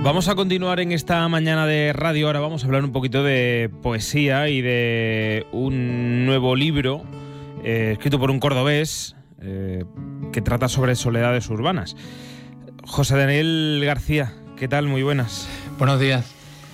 Vamos a continuar en esta mañana de radio. Ahora vamos a hablar un poquito de poesía y de un nuevo libro escrito por un cordobés que trata sobre soledades urbanas. José Daniel García, ¿qué tal? Muy buenas. Buenos días.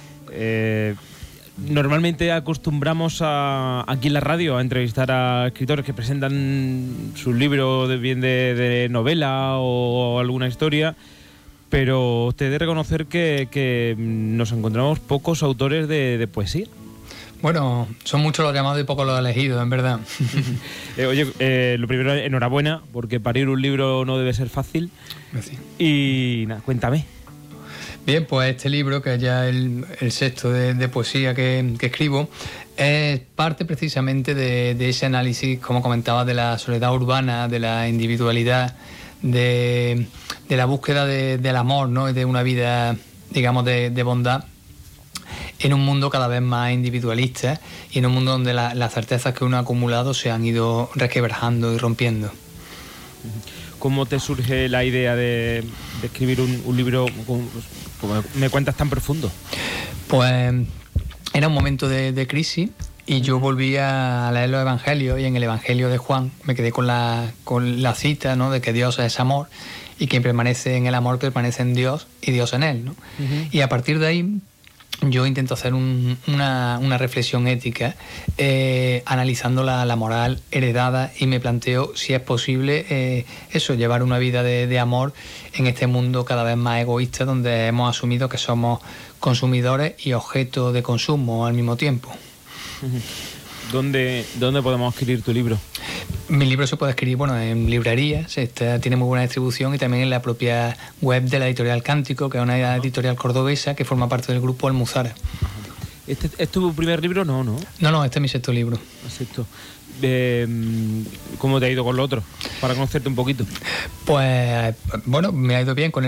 Normalmente acostumbramos aquí en la radio a entrevistar a escritores que presentan sus libros bien de novela o alguna historia, pero te he de reconocer que nos encontramos pocos autores de poesía. Bueno, son muchos los llamados y pocos los elegidos, en verdad. Oye, lo primero, enhorabuena, porque parir un libro no debe ser fácil. Gracias. Y nada, cuéntame. Bien, pues este libro, que es ya el sexto de poesía que escribo, es parte precisamente de ese análisis, como comentaba, de la soledad urbana, de la individualidad, de la búsqueda del amor, ¿no? Y de una vida, digamos, de bondad en un mundo cada vez más individualista y en un mundo donde las certezas que uno ha acumulado se han ido resquebrajando y rompiendo. ¿Cómo te surge la idea de escribir un libro, como me cuentas, tan profundo? Pues era un momento de crisis y yo volví a leer los evangelios, y en el evangelio de Juan me quedé con la cita, ¿no?, de que Dios es amor y quien permanece en el amor permanece en Dios y Dios en él, ¿no? Uh-huh. Y a partir de ahí yo intento hacer una reflexión ética analizando la moral heredada, y me planteo si es posible llevar una vida de amor en este mundo cada vez más egoísta, donde hemos asumido que somos consumidores y objeto de consumo al mismo tiempo. ¿Dónde podemos adquirir tu libro? Mi libro se puede adquirir en librerías, tiene muy buena distribución, y también en la propia web de la editorial Cántico, que es una editorial cordobesa que forma parte del grupo Almuzara. ¿Este es tu primer libro? No. No, este es mi sexto libro. Sexto. ¿Cómo te ha ido con lo otro? Para conocerte un poquito. Pues, me ha ido bien con